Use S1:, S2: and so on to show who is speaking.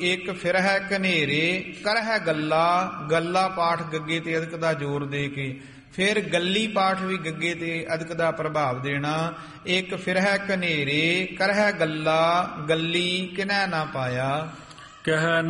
S1: ਇੱਕ ਫਿਰ ਹੈ ਘਨੇਰੇ ਕਰ ਹੈ ਗੱਲਾ, ਗੱਲਾ ਪਾਠ ਗੱਗੇ ਤੇ ਅਧਿਕ ਦਾ ਜ਼ੋਰ ਦੇ ਕੇ, ਫਿਰ ਗੱਲੀ ਪਾਠ ਵੀ ਗੱਗੇ ਤੇ ਅਧਿਕ ਦਾ ਪ੍ਰਭਾਵ ਦੇਣਾ। ਇੱਕ ਫਿਰ ਹੈ ਘਨੇਰੇ ਕਰ ਹੈ ਗੱਲਾ, ਗੱਲੀ ਕਿਨੈ ਨਾ ਪਾਇਆ।
S2: ਕਹਿ